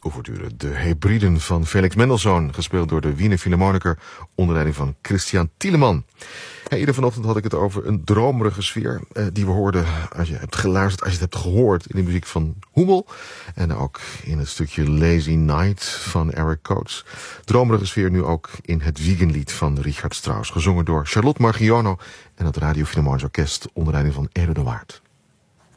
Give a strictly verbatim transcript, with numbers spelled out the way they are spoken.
Overduren de Hebriden van Felix Mendelssohn, gespeeld door de Wiener Philharmoniker onder leiding van Christian Thielemann. Ja, eerder vanochtend had ik het over een dromerige sfeer eh, die we hoorden als je hebt geluisterd, als je het hebt gehoord in de muziek van Hummel. En ook in het stukje Lazy Night van Eric Coates. Dromerige sfeer nu ook in het Wiegenlied van Richard Strauss, gezongen door Charlotte Marchionne en het Radio Philharmonisch Orkest onder leiding van Edo de Waard.